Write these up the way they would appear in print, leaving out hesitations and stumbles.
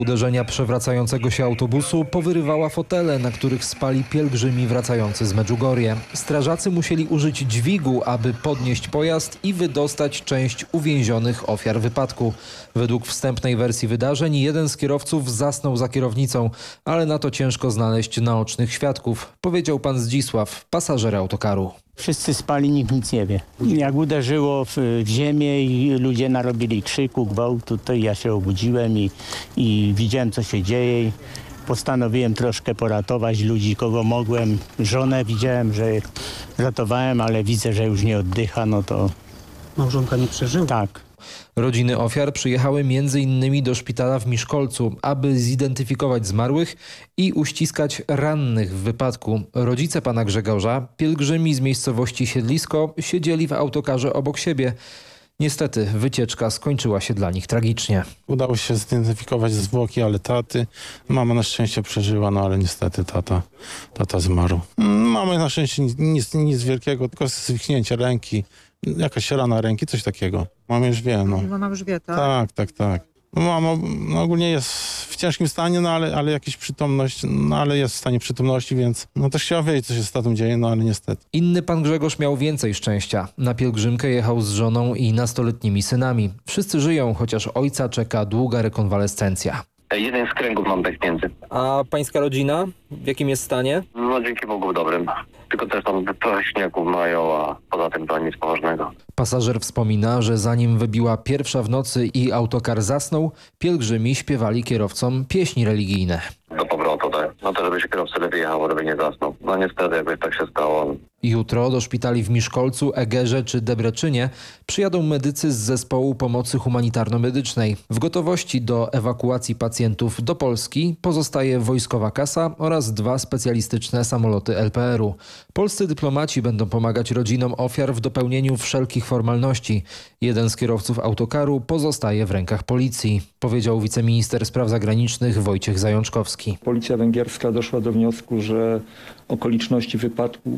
Uderzenia przewracającego się autobusu powyrywała fotele, na których spali pielgrzymi wracający z Medjugorje. Strażacy musieli użyć dźwigu, aby podnieść pojazd i wydostać część uwięzionych ofiar wypadku. Według wstępnej wersji wydarzeń jeden z kierowców zasnął za kierownicą, ale na to ciężko znaleźć naocznych świadków, powiedział pan Zdzisław, pasażer autokaru. Wszyscy spali, nikt nic nie wie. Jak uderzyło w ziemię i ludzie narobili krzyku, gwałtu, to ja się obudziłem i widziałem, co się dzieje. I postanowiłem troszkę poratować ludzi, kogo mogłem. Żonę widziałem, że ratowałem, ale widzę, że już nie oddycha, no to... Małżonka nie przeżyła? Tak. Rodziny ofiar przyjechały m.in. do szpitala w Miszkolcu, aby zidentyfikować zmarłych i uściskać rannych w wypadku. Rodzice pana Grzegorza, pielgrzymi z miejscowości Siedlisko, siedzieli w autokarze obok siebie. Niestety wycieczka skończyła się dla nich tragicznie. Udało się zidentyfikować zwłoki, ale taty. Mama na szczęście przeżyła, no ale niestety tata zmarł. Mamy na szczęście nic wielkiego, tylko zwichnięcie ręki, jakaś rana ręki, coś takiego. Mama już wie, no. Mama już wie, tak? Tak. Mama ogólnie jest w ciężkim stanie, no ale jakaś przytomność, no ale jest w stanie przytomności, więc no też chciała wiedzieć, co się z tatą dzieje, no ale niestety. Inny pan Grzegorz miał więcej szczęścia. Na pielgrzymkę jechał z żoną i nastoletnimi synami. Wszyscy żyją, chociaż ojca czeka długa rekonwalescencja. Jeden z kręgów mam pęknięty. A pańska rodzina? W jakim jest stanie? No dzięki Bogu w dobrym. Tylko też tam trochę śniegów mają, a poza tym to nic poważnego. Pasażer wspomina, że zanim wybiła pierwsza w nocy i autokar zasnął, pielgrzymi śpiewali kierowcom pieśni religijne. Do powrotu, tak. No to żeby się kierowca lepiej jechał, żeby nie zasnął. No niestety jakoś tak się stało. Jutro do szpitali w Miszkolcu, Egerze czy Debreczynie przyjadą medycy z zespołu pomocy humanitarno-medycznej. W gotowości do ewakuacji pacjentów do Polski pozostaje wojskowa kasa oraz 2 specjalistyczne samoloty LPR-u. Polscy dyplomaci będą pomagać rodzinom ofiar w dopełnieniu wszelkich formalności. Jeden z kierowców autokaru pozostaje w rękach policji, powiedział wiceminister spraw zagranicznych Wojciech Zajączkowski. Policja węgierska doszła do wniosku, że okoliczności wypadku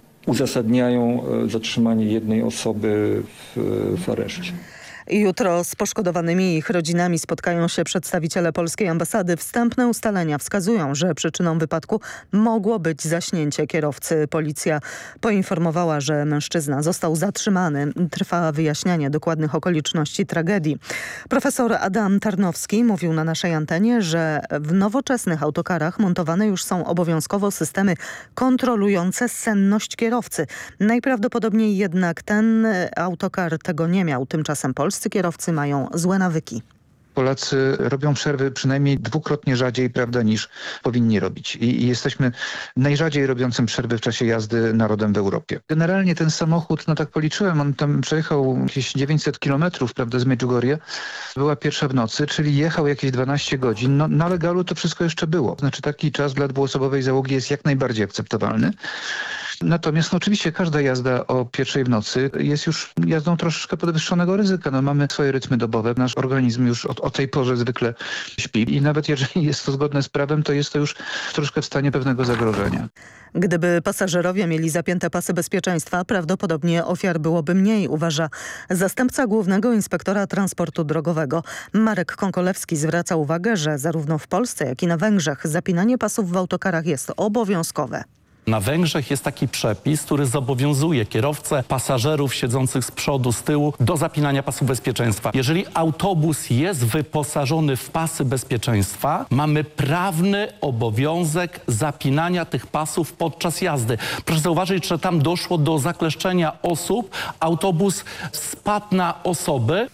uzasadniają zatrzymanie jednej osoby w areszcie. Jutro z poszkodowanymi i ich rodzinami spotkają się przedstawiciele polskiej ambasady. Wstępne ustalenia wskazują, że przyczyną wypadku mogło być zaśnięcie kierowcy. Policja poinformowała, że mężczyzna został zatrzymany. Trwa wyjaśnianie dokładnych okoliczności tragedii. Profesor Adam Tarnowski mówił na naszej antenie, że w nowoczesnych autokarach montowane już są obowiązkowo systemy kontrolujące senność kierowcy. Najprawdopodobniej jednak ten autokar tego nie miał. Tymczasem polscy kierowcy mają złe nawyki. Polacy robią przerwy przynajmniej 2-krotnie rzadziej, prawda, niż powinni robić. I jesteśmy najrzadziej robiącym przerwy w czasie jazdy narodem w Europie. Generalnie ten samochód, no tak policzyłem, on tam przejechał jakieś 900 kilometrów, prawda, z Medjugorje. Była pierwsza w nocy, czyli jechał jakieś 12 godzin. No, na legalu to wszystko jeszcze było. Znaczy taki czas dla dwuosobowej załogi jest jak najbardziej akceptowalny. Natomiast no, oczywiście każda jazda o pierwszej w nocy jest już jazdą troszeczkę podwyższonego ryzyka. No, mamy swoje rytmy dobowe. Nasz organizm już o tej porze zwykle śpi i nawet jeżeli jest to zgodne z prawem, to jest to już troszkę w stanie pewnego zagrożenia. Gdyby pasażerowie mieli zapięte pasy bezpieczeństwa, prawdopodobnie ofiar byłoby mniej, uważa zastępca głównego inspektora transportu drogowego. Marek Konkolewski zwraca uwagę, że zarówno w Polsce, jak i na Węgrzech zapinanie pasów w autokarach jest obowiązkowe. Na Węgrzech jest taki przepis, który zobowiązuje kierowcę, pasażerów siedzących z przodu, z tyłu do zapinania pasów bezpieczeństwa. Jeżeli autobus jest wyposażony w pasy bezpieczeństwa, mamy prawny obowiązek zapinania tych pasów podczas jazdy. Proszę zauważyć, że tam doszło do zakleszczenia osób. Autobus spadł na osoby.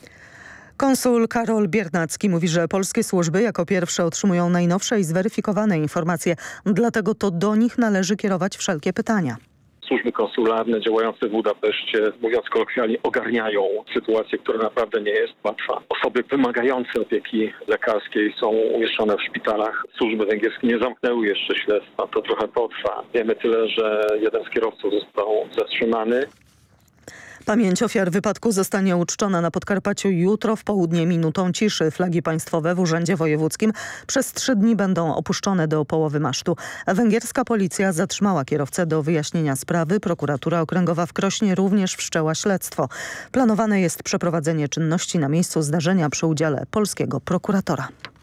Konsul Karol Biernacki mówi, że polskie służby jako pierwsze otrzymują najnowsze i zweryfikowane informacje. Dlatego to do nich należy kierować wszelkie pytania. Służby konsularne działające w Budapeszcie, mówiąc kolokwialnie, ogarniają sytuację, która naprawdę nie jest łatwa. Osoby wymagające opieki lekarskiej są umieszczone w szpitalach. Służby węgierskie nie zamknęły jeszcze śledztwa, to trochę potrwa. Wiemy tyle, że jeden z kierowców został zatrzymany. Pamięć ofiar wypadku zostanie uczczona na Podkarpaciu jutro w południe minutą ciszy. Flagi państwowe w Urzędzie Wojewódzkim przez 3 dni będą opuszczone do połowy masztu. Węgierska policja zatrzymała kierowcę do wyjaśnienia sprawy. Prokuratura Okręgowa w Krośnie również wszczęła śledztwo. Planowane jest przeprowadzenie czynności na miejscu zdarzenia przy udziale polskiego prokuratora.